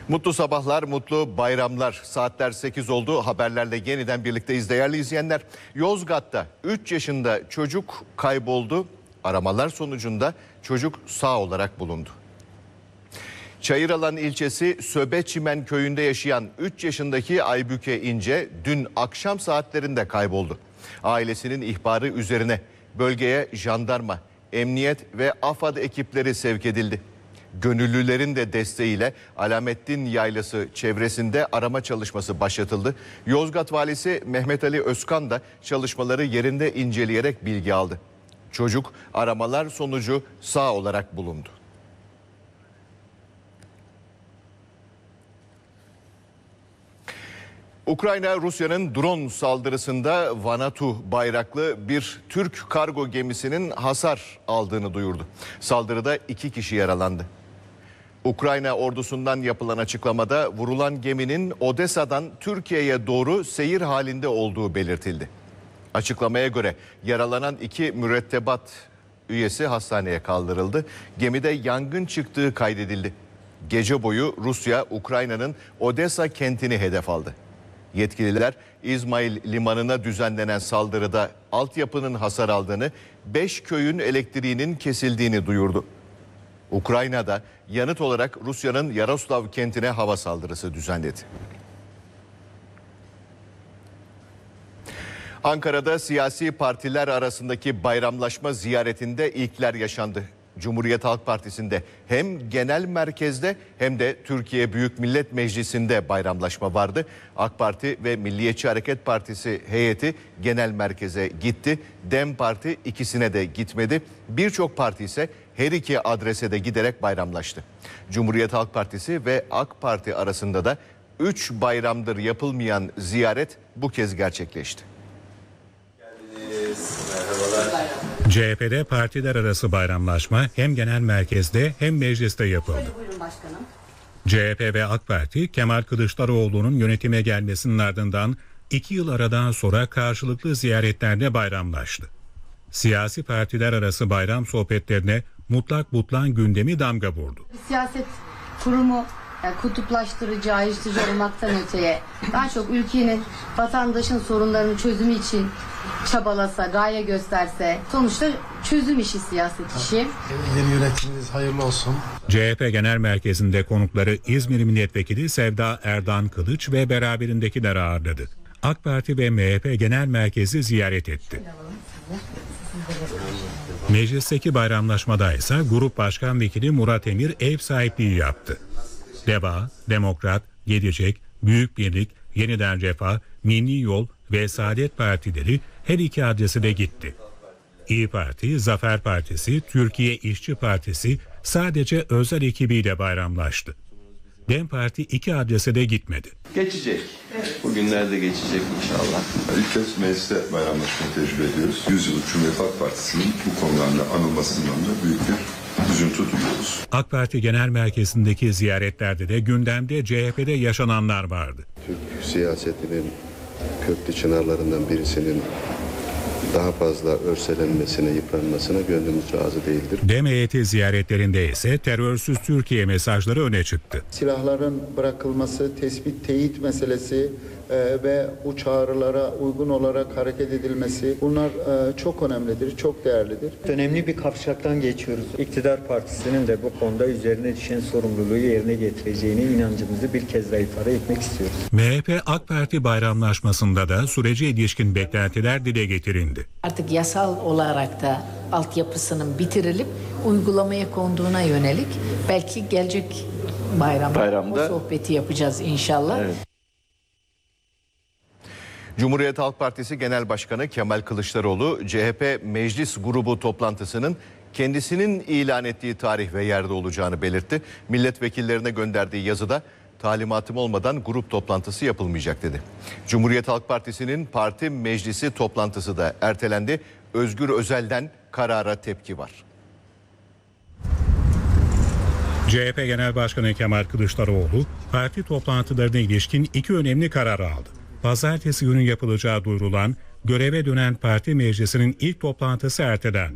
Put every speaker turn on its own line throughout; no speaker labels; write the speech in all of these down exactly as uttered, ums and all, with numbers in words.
Mutlu sabahlar, mutlu bayramlar. Saatler sekiz oldu. Haberlerle yeniden birlikteyiz değerli izleyenler. Yozgat'ta üç yaşında çocuk kayboldu. Aramalar sonucunda çocuk sağ olarak bulundu. Çayıralan ilçesi Söbeçimen köyünde yaşayan üç yaşındaki Aybüke İnce dün akşam saatlerinde kayboldu. Ailesinin ihbarı üzerine bölgeye jandarma, emniyet ve AFAD ekipleri sevk edildi. Gönüllülerin de desteğiyle Alamettin Yaylası çevresinde arama çalışması başlatıldı. Yozgat Valisi Mehmet Ali Özkan da çalışmaları yerinde inceleyerek bilgi aldı. Çocuk aramalar sonucu sağ olarak bulundu. Ukrayna, Rusya'nın drone saldırısında Vanatu bayraklı bir Türk kargo gemisinin hasar aldığını duyurdu. Saldırıda iki kişi yaralandı. Ukrayna ordusundan yapılan açıklamada vurulan geminin Odessa'dan Türkiye'ye doğru seyir halinde olduğu belirtildi. Açıklamaya göre yaralanan iki mürettebat üyesi hastaneye kaldırıldı. Gemide yangın çıktığı kaydedildi. Gece boyu Rusya, Ukrayna'nın Odessa kentini hedef aldı. Yetkililer İzmail limanına düzenlenen saldırıda altyapının hasar aldığını, beş köyün elektriğinin kesildiğini duyurdu. Ukrayna'da yanıt olarak Rusya'nın Yaroslav kentine hava saldırısı düzenledi. Ankara'da siyasi partiler arasındaki bayramlaşma ziyaretinde ilkler yaşandı. Cumhuriyet Halk Partisi'nde hem genel merkezde hem de Türkiye Büyük Millet Meclisi'nde bayramlaşma vardı. AK Parti ve Milliyetçi Hareket Partisi heyeti genel merkeze gitti. DEM Parti ikisine de gitmedi. Birçok parti ise her iki adrese de giderek bayramlaştı. Cumhuriyet Halk Partisi ve AK Parti arasında da üç bayramdır yapılmayan ziyaret bu kez gerçekleşti.
C H P'de partiler arası bayramlaşma hem genel merkezde hem mecliste yapıldı. C H P ve AK Parti Kemal Kılıçdaroğlu'nun yönetime gelmesinin ardından iki yıl aradan sonra karşılıklı ziyaretlerde bayramlaştı. Siyasi partiler arası bayram sohbetlerine mutlak butlan gündemi damga vurdu.
Siyaset kurumu yani kutuplaştırıcı, ayrıştırıcı olmaktan öteye daha çok ülkenin, vatandaşın sorunlarının çözümü için çabalasa, gaye gösterse, sonuçta çözüm işi siyaset işi.
Yeni yönetiminiz hayırlı olsun.
C H P Genel Merkezi'nde konukları İzmir Milletvekili Sevda Erdan Kılıç ve beraberindekileri ağırladı. AK Parti ve M H P Genel Merkezi ziyaret etti. Meclisteki bayramlaşmada ise Grup Başkan Vekili Murat Emir ev sahipliği yaptı. DEVA, Demokrat, Gelecek, Büyük Birlik, Yeniden Refah, Milli Yol ve Saadet Partileri her iki adrese de gitti. İYİ Parti, Zafer Partisi, Türkiye İşçi Partisi sadece özel ekibiyle bayramlaştı. DEM Parti iki adrese de gitmedi.
Geçecek. Bugünlerde geçecek inşallah.
İlk kez mecliste bayramlaşmayı tecrübe ediyoruz. yüz yıllık Cumhuriyet Halk Partisi'nin bu konularla anılmasından da büyük bir üzüntü duyuyoruz.
AK Parti Genel Merkezi'ndeki ziyaretlerde de gündemde C H P'de yaşananlar vardı.
Türk siyasetinin köklü çınarlarından birisinin daha fazla örselenmesine, yıpranmasına gönlümüz razı değildir.
DEM heyeti ziyaretlerinde ise terörsüz Türkiye mesajları öne çıktı.
Silahların bırakılması, tespit, teyit meselesi e, ve bu çağrılara uygun olarak hareket edilmesi bunlar e, çok önemlidir, çok değerlidir.
Önemli bir kavşaktan geçiyoruz. İktidar Partisi'nin de bu konuda üzerine düşen sorumluluğu yerine getireceğine inancımızı bir kez daha ifade etmek istiyoruz.
M H P AK Parti bayramlaşmasında da sürece ilişkin beklentiler dile getirildi.
Artık yasal olarak da altyapısının bitirilip uygulamaya konduğuna yönelik belki gelecek bayramda, bayramda o sohbeti yapacağız inşallah. Evet.
Cumhuriyet Halk Partisi Genel Başkanı Kemal Kılıçdaroğlu, C H P Meclis Grubu toplantısının kendisinin ilan ettiği tarih ve yerde olacağını belirtti. Milletvekillerine gönderdiği yazıda talimatım olmadan grup toplantısı yapılmayacak dedi. Cumhuriyet Halk Partisi'nin parti meclisi toplantısı da ertelendi. Özgür Özel'den karara tepki var.
C H P Genel Başkanı Kemal Kılıçdaroğlu parti toplantılarına ilişkin iki önemli karar aldı. Pazartesi günü yapılacağı duyurulan göreve dönen parti meclisinin ilk toplantısı ertelendi.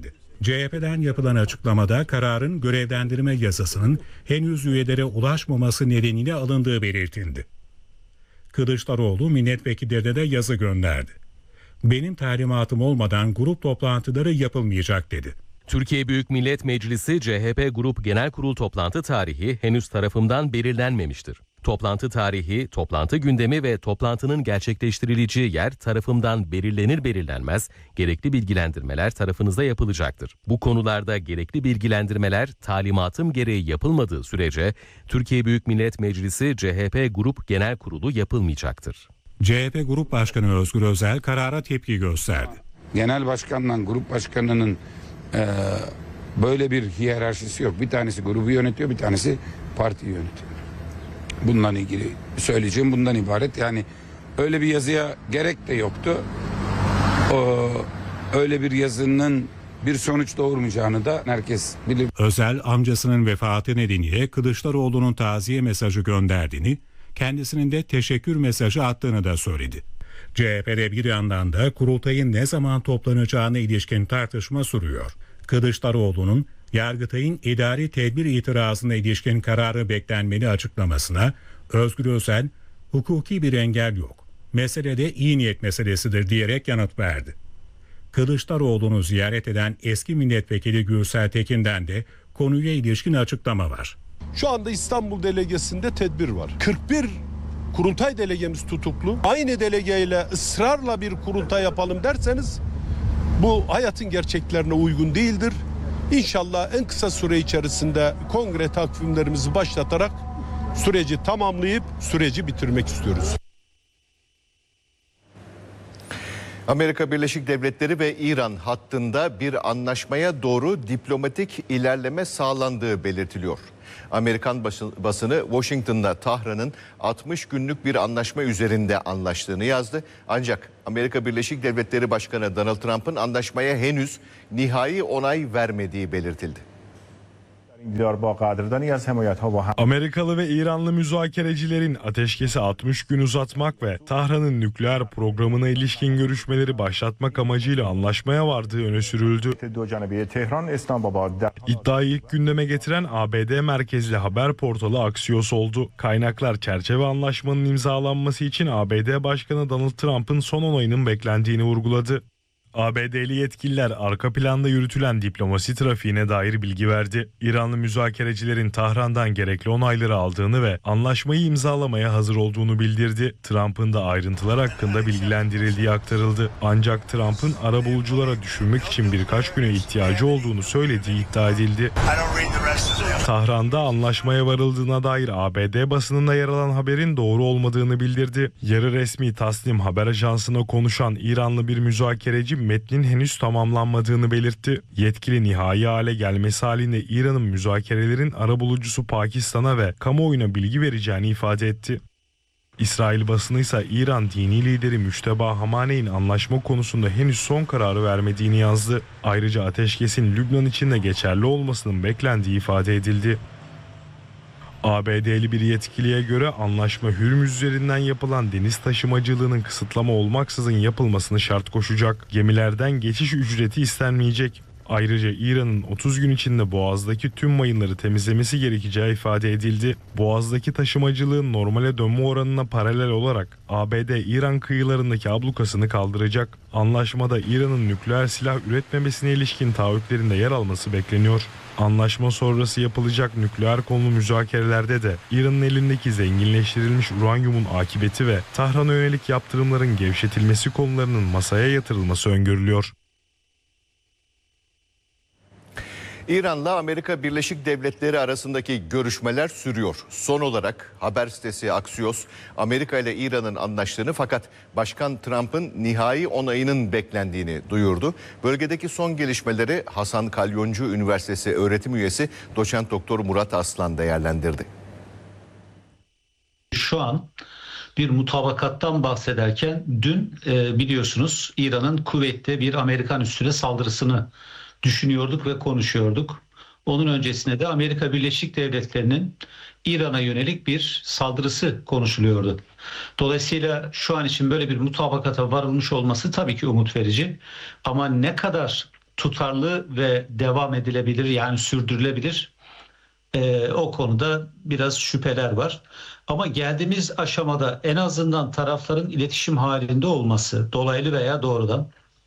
C H P'den yapılan açıklamada kararın görevlendirme yasasının henüz üyelere ulaşmaması nedeniyle alındığı belirtildi. Kılıçdaroğlu milletvekillerine de yazı gönderdi. Benim talimatım olmadan grup toplantıları yapılmayacak dedi.
Türkiye Büyük Millet Meclisi C H P Grup Genel Kurul toplantı tarihi henüz tarafımdan belirlenmemiştir. Toplantı tarihi, toplantı gündemi ve toplantının gerçekleştirileceği yer tarafımdan belirlenir belirlenmez gerekli bilgilendirmeler tarafınıza yapılacaktır. Bu konularda gerekli bilgilendirmeler talimatım gereği yapılmadığı sürece Türkiye Büyük Millet Meclisi C H P Grup Genel Kurulu yapılmayacaktır.
C H P Grup Başkanı Özgür Özel karara tepki gösterdi.
Genel başkanla grup başkanının e, böyle bir hiyerarşisi yok. Bir tanesi grubu yönetiyor, bir tanesi partiyi yönetiyor. Bununla ilgili söyleyeceğim bundan ibaret. Yani öyle bir yazıya gerek de yoktu. O, öyle bir yazının bir sonuç doğurmayacağını da herkes bilir.
Özel amcasının vefatı nedeniyle Kılıçdaroğlu'nun taziye mesajı gönderdiğini, kendisinin de teşekkür mesajı attığını da söyledi. C H P'de bir yandan da kurultayın ne zaman toplanacağına ilişkin tartışma sürüyor. Kılıçdaroğlu'nun Yargıtay'ın idari tedbir itirazına ilişkin kararı beklenmeli açıklamasına Özgür Özel, hukuki bir engel yok, meselede iyi niyet meselesidir diyerek yanıt verdi. Kılıçdaroğlu'nu ziyaret eden eski milletvekili Gürsel Tekin'den de konuya ilişkin açıklama var.
Şu anda İstanbul delegesinde tedbir var. kırk bir kurultay delegemiz tutuklu. Aynı delegeyle ısrarla bir kurultay yapalım derseniz bu hayatın gerçeklerine uygun değildir. İnşallah en kısa süre içerisinde kongre takvimlerimizi başlatarak süreci tamamlayıp süreci bitirmek istiyoruz.
Amerika Birleşik Devletleri ve İran hattında bir anlaşmaya doğru diplomatik ilerleme sağlandığı belirtiliyor. Amerikan basını Washington'da Tahran'ın altmış günlük bir anlaşma üzerinde anlaştığını yazdı. Ancak Amerika Birleşik Devletleri Başkanı Donald Trump'ın anlaşmaya henüz nihai onay vermediği belirtildi.
Amerikalı ve İranlı müzakerecilerin ateşkesi altmış gün uzatmak ve Tahran'ın nükleer programına ilişkin görüşmeleri başlatmak amacıyla anlaşmaya vardığı öne sürüldü. İddiayı ilk gündeme getiren A B D merkezli haber portalı Axios oldu. Kaynaklar çerçeve anlaşmanın imzalanması için A B D Başkanı Donald Trump'ın son onayının beklendiğini vurguladı. A B D'li yetkililer arka planda yürütülen diplomasi trafiğine dair bilgi verdi. İranlı müzakerecilerin Tahran'dan gerekli onayları aldığını ve anlaşmayı imzalamaya hazır olduğunu bildirdi. Trump'ın da ayrıntılar hakkında bilgilendirildiği aktarıldı. Ancak Trump'ın arabuluculara düşürmek için birkaç güne ihtiyacı olduğunu söylediği iddia edildi. Tahran'da anlaşmaya varıldığına dair A B D basınında yer alan haberin doğru olmadığını bildirdi. Yarı resmi Tasnim haber ajansına konuşan İranlı bir müzakereci metnin henüz tamamlanmadığını belirtti. Yetkili nihai hale gelmesi halinde İran'ın müzakerelerin arabulucusu Pakistan'a ve kamuoyuna bilgi vereceğini ifade etti. İsrail basını ise İran dini lideri Müşteba Hamaney'in anlaşma konusunda henüz son kararı vermediğini yazdı. Ayrıca ateşkesin Lübnan için de geçerli olmasının beklendiği ifade edildi. A B D'li bir yetkiliye göre anlaşma Hürmüz üzerinden yapılan deniz taşımacılığının kısıtlama olmaksızın yapılmasını şart koşacak. Gemilerden geçiş ücreti istenmeyecek. Ayrıca İran'ın otuz gün içinde Boğaz'daki tüm mayınları temizlemesi gerekeceği ifade edildi. Boğaz'daki taşımacılığın normale dönme oranına paralel olarak A B D İran kıyılarındaki ablukasını kaldıracak. Anlaşmada İran'ın nükleer silah üretmemesine ilişkin taahhütlerinde yer alması bekleniyor. Anlaşma sonrası yapılacak nükleer konulu müzakerelerde de İran'ın elindeki zenginleştirilmiş uranyumun akıbeti ve Tahran'a yönelik yaptırımların gevşetilmesi konularının masaya yatırılması öngörülüyor.
İran'la Amerika Birleşik Devletleri arasındaki görüşmeler sürüyor. Son olarak haber sitesi Axios, Amerika ile İran'ın anlaştığını fakat Başkan Trump'ın nihai onayının beklendiğini duyurdu. Bölgedeki son gelişmeleri Hasan Kalyoncu Üniversitesi öğretim üyesi Doçent Doktor Murat Aslan değerlendirdi.
Şu an bir mutabakattan bahsederken dün e, biliyorsunuz İran'ın kuvvetli bir Amerikan üssüne saldırısını düşünüyorduk ve konuşuyorduk. Onun öncesinde de Amerika Birleşik Devletleri'nin İran'a yönelik bir saldırısı konuşuluyordu. Dolayısıyla şu an için böyle bir mutabakata varılmış olması tabii ki umut verici. Ama ne kadar tutarlı ve devam edilebilir, yani sürdürülebilir. Ee, o konuda biraz şüpheler var. Ama geldiğimiz aşamada en azından tarafların iletişim halinde olması, dolaylı veya doğrudan,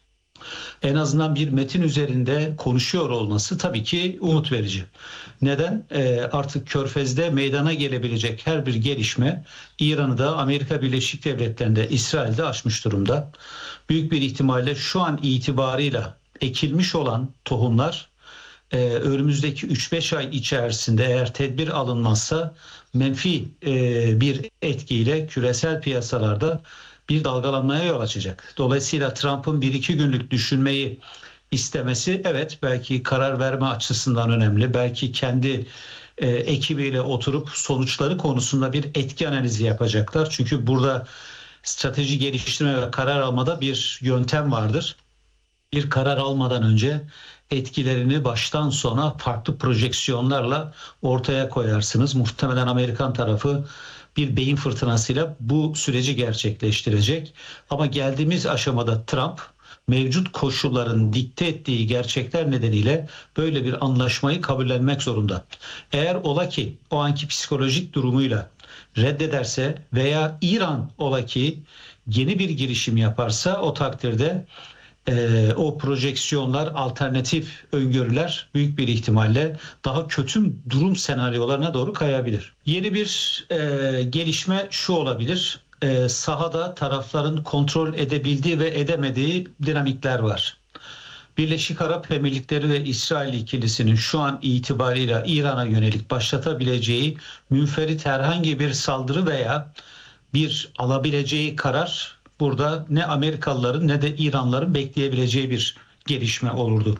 en azından bir metin üzerinde konuşuyor olması tabii ki umut verici. Neden? Ee, artık Körfez'de meydana gelebilecek her bir gelişme İran'ı da Amerika Birleşik Devletleri'nde, İsrail'de aşmış durumda. Büyük bir ihtimalle şu an itibarıyla ekilmiş olan tohumlar e, önümüzdeki üç beş ay içerisinde eğer tedbir alınmazsa menfi e, bir etkiyle küresel piyasalarda bir dalgalanmaya yol açacak. Dolayısıyla Trump'ın bir iki günlük düşünmeyi istemesi, evet, belki karar verme açısından önemli. Belki kendi e, ekibiyle oturup sonuçları konusunda bir etki analizi yapacaklar. Çünkü burada strateji geliştirme ve karar almada bir yöntem vardır. Bir karar almadan önce etkilerini baştan sona farklı projeksiyonlarla ortaya koyarsınız. Muhtemelen Amerikan tarafı bir beyin fırtınasıyla bu süreci gerçekleştirecek. Ama geldiğimiz aşamada Trump mevcut koşulların dikte ettiği gerçekler nedeniyle böyle bir anlaşmayı kabullenmek zorunda. Eğer ola ki o anki psikolojik durumuyla reddederse veya İran ola ki yeni bir girişim yaparsa, o takdirde Ee, o projeksiyonlar, alternatif öngörüler büyük bir ihtimalle daha kötü durum senaryolarına doğru kayabilir. Yeni bir e, gelişme şu olabilir. E, sahada tarafların kontrol edebildiği ve edemediği dinamikler var. Birleşik Arap Emirlikleri ve İsrail ikilisinin şu an itibarıyla İran'a yönelik başlatabileceği münferit herhangi bir saldırı veya bir alabileceği karar, burada ne Amerikalıların ne de İranlıların bekleyebileceği bir gelişme olurdu.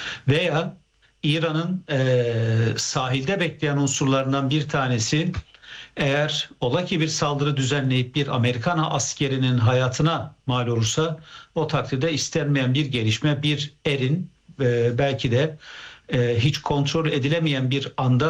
Veya İran'ın e, sahilde bekleyen unsurlarından bir tanesi, eğer ola ki bir saldırı düzenleyip bir Amerikan askerinin hayatına mal olursa, o takdirde istenmeyen bir gelişme, bir erin e, belki de e, hiç kontrol edilemeyen bir anda